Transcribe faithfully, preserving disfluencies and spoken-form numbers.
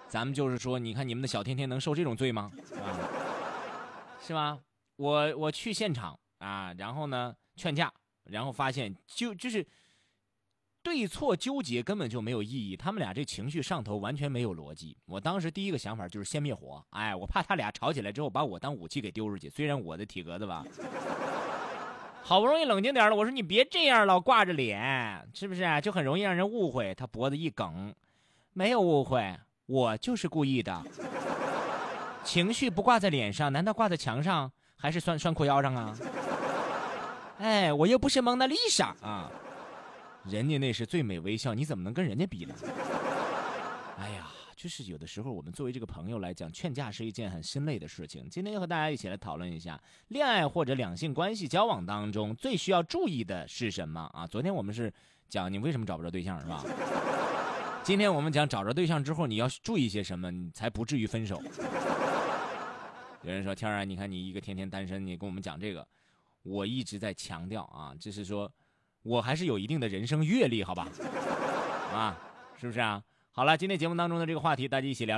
咱们就是说，你看你们的小天天能受这种罪吗？啊，是吧？我我去现场啊，然后呢劝架，然后发现就就是对错纠结根本就没有意义，他们俩这情绪上头完全没有逻辑。我当时第一个想法就是先灭火，哎，我怕他俩吵起来之后把我当武器给丢出去。虽然我的体格子吧，好不容易冷静点了，我说你别这样老挂着脸，是不是啊？就很容易让人误会。他脖子一梗，没有误会，我就是故意的。情绪不挂在脸上，难道挂在墙上，还是拴拴裤腰上啊？哎，我又不是蒙娜丽莎啊！人家那是最美微笑，你怎么能跟人家比呢？哎呀，就是有的时候我们作为这个朋友来讲，劝架是一件很心累的事情。今天就和大家一起来讨论一下，恋爱或者两性关系交往当中最需要注意的是什么啊？昨天我们是讲你为什么找不着对象，是吧？今天我们讲找着对象之后你要注意些什么，你才不至于分手。有人说天儿，你看你一个天天单身，你跟我们讲这个，我一直在强调啊，就是说我还是有一定的人生阅历，好吧？啊，是不是啊？好了，今天节目当中的这个话题，大家一起聊。